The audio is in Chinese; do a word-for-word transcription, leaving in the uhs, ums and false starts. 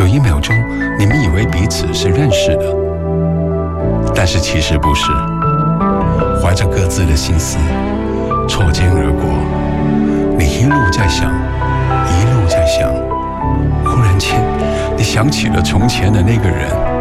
有一秒钟，你们以为彼此是认识的，但是其实不是。怀着各自的心思，错肩而过，你一路在想，一路在想，忽然间，你想起了从前的那个人。